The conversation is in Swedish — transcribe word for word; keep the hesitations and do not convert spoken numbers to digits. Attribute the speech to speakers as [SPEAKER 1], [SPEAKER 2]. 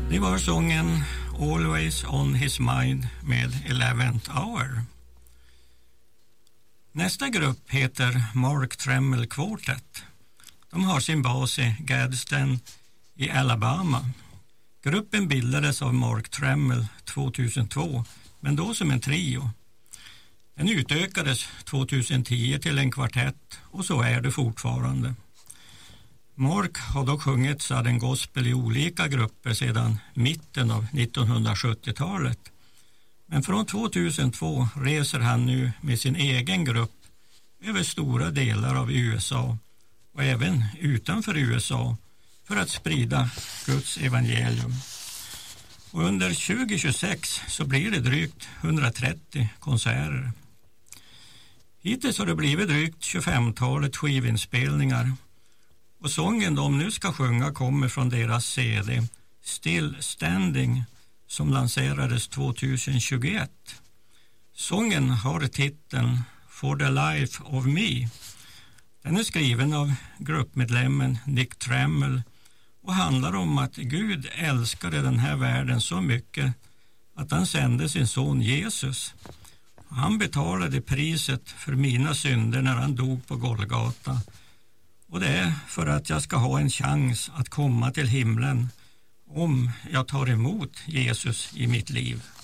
[SPEAKER 1] Det var sången Always on his mind med eleventh hour. Nästa grupp heter Mark Tremmel Quartet. De har sin bas i Gadsden i Alabama. Gruppen bildades av Mark Tremmel tjugohundratvå, men då som en trio. Den utökades tjugohundratio till en kvartett och så är det fortfarande. Mark har dock sjungit Southern Gospel i olika grupper sedan mitten av nittonhundrasjuttiotalet. Men från tjugohundratvå reser han nu med sin egen grupp över stora delar av U S A och även utanför U S A för att sprida Guds evangelium. Och under tjugohundratjugosex så blir det drygt hundratrettio konserter. Hittills har det blivit drygt tjugofemtalet skivinspelningar. Och sången de nu ska sjunga kommer från deras C D Still Standing som lanserades tjugohundratjugoett. Sången har titeln For the Life of Me. Den är skriven av gruppmedlemmen Nick Tremmel och handlar om att Gud älskade den här världen så mycket att han sände sin son Jesus. Han betalade priset för mina synder när han dog på Golgata. Och det är för att jag ska ha en chans att komma till himlen om jag tar emot Jesus i mitt liv.